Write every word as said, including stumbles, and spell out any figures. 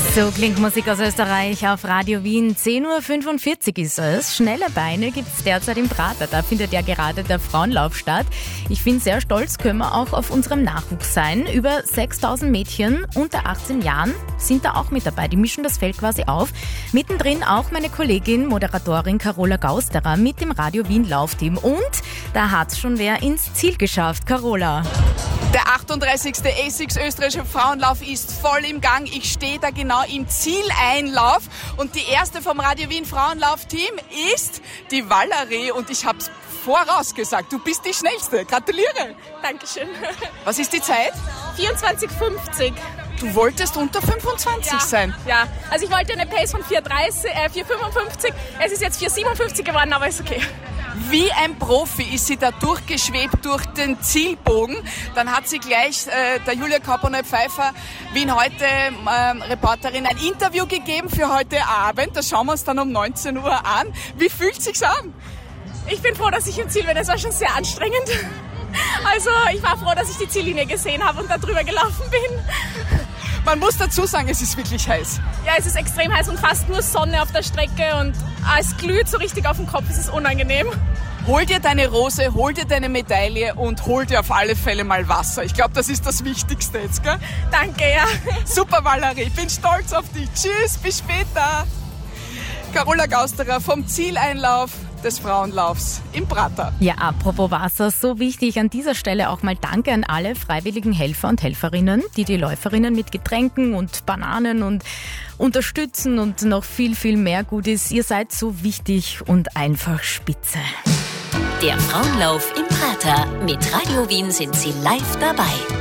So klingt Musik aus Österreich auf Radio Wien. zehn Uhr fünfundvierzig ist es. Schnelle Beine gibt es derzeit im Prater. Da findet ja gerade der Frauenlauf statt. Ich bin sehr stolz, können wir auch auf unserem Nachwuchs sein. Über sechstausend Mädchen unter achtzehn Jahren sind da auch mit dabei. Die mischen das Feld quasi auf. Mittendrin auch meine Kollegin, Moderatorin Carola Gausterer mit dem Radio Wien Laufteam. Und da hat schon wer ins Ziel geschafft. Carola. Der achtunddreißigste A sechs österreichische Frauenlauf ist voll im Gang. Ich stehe da genau im Zieleinlauf und die erste vom Radio Wien Frauenlaufteam ist die Valerie und ich habe es vorausgesagt, du bist die Schnellste. Gratuliere. Dankeschön. Was ist die Zeit? vierundzwanzig fünfzig. Du wolltest unter fünfundzwanzig Ja, sein. ja. Also ich wollte eine Pace von vier dreißig, äh, vier fünfundfünfzig. Es ist jetzt vier siebenundfünfzig geworden, aber ist okay. Wie ein Profi ist sie da durchgeschwebt durch den Zielbogen. Dann hat sie gleich äh, der Julia Kaponel-Pfeiffer, Wien heute äh, Reporterin, ein Interview gegeben für heute Abend. Das schauen wir uns dann um neunzehn Uhr an. Wie fühlt es sich an? Ich bin froh, dass ich im Ziel bin. Es war schon sehr anstrengend. Also ich war froh, dass ich die Ziellinie gesehen habe und da drüber gelaufen bin. Man muss dazu sagen, es ist wirklich heiß. Ja, es ist extrem heiß und fast nur Sonne auf der Strecke und es glüht so richtig auf dem Kopf. Es ist unangenehm. Hol dir deine Rose, hol dir deine Medaille und hol dir auf alle Fälle mal Wasser. Ich glaube, das ist das Wichtigste jetzt, gell? Danke, ja. Super, Valerie. Ich bin stolz auf dich. Tschüss, bis später. Carola Gausterer vom Zieleinlauf des Frauenlaufs im Prater. Ja, apropos Wasser, so wichtig an dieser Stelle auch mal Danke an alle freiwilligen Helfer und Helferinnen, die die Läuferinnen mit Getränken und Bananen und unterstützen und noch viel, viel mehr Gutes. Ihr seid so wichtig und einfach spitze. Der Frauenlauf im Prater. Mit Radio Wien sind Sie live dabei.